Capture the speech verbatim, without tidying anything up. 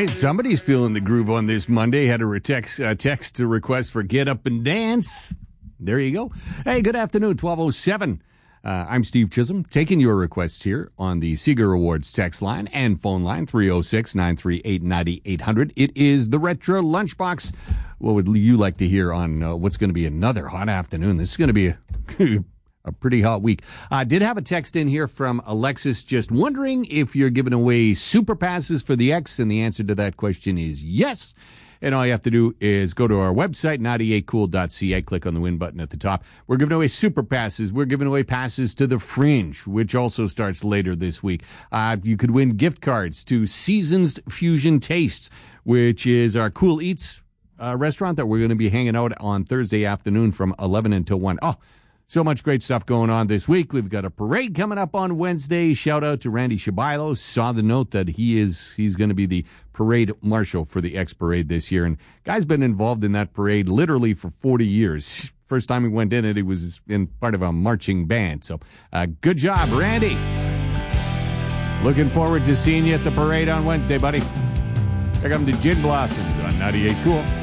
Hey, somebody's feeling the groove on this Monday. Had a text, uh, text to request for Get Up and Dance. There you go. Hey, good afternoon, twelve oh seven. Uh, I'm Steve Chisholm, taking your requests here on the Seeger Awards text line and phone line, three oh six, nine three eight, nine eight hundred. It is the Retro Lunchbox. What would you like to hear on uh, what's going to be another hot afternoon? This is going to be a, a pretty hot week. I uh, did have a text in here from Alexis just wondering if you're giving away super passes for the X, and the answer to that question is yes. And all you have to do is go to our website, ninety-eight cool dot c a, click on the win button at the top. We're giving away super passes. We're giving away passes to the Fringe, which also starts later this week. Uh, you could win gift cards to Seasons Fusion Tastes, which is our Cool Eats uh, restaurant that we're going to be hanging out on Thursday afternoon from eleven until one. Oh, so much great stuff going on this week. We've got a parade coming up on Wednesday. Shout out to Randy Shabilo. Saw the note that he is he's going to be the parade marshal for the X Parade this year. And guy's been involved in that parade literally for forty years. First time he went in it, he was in part of a marching band. So uh, good job, Randy. Looking forward to seeing you at the parade on Wednesday, buddy. Here come the Gin Blossoms on ninety-eight Cool.